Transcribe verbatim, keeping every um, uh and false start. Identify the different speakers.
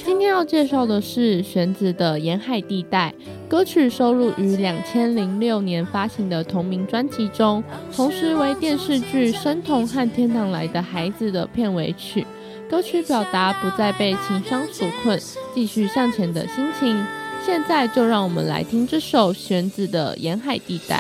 Speaker 1: 今天要介绍的是玄子的《沿海地带》，歌曲收录于两千零六年发行的同名专辑中，同时为电视剧《生童和天堂来的孩子》的片尾曲。歌曲表达不再被情伤所困，继续向前的心情。现在就让我们来听这首玄子的《沿海地带》。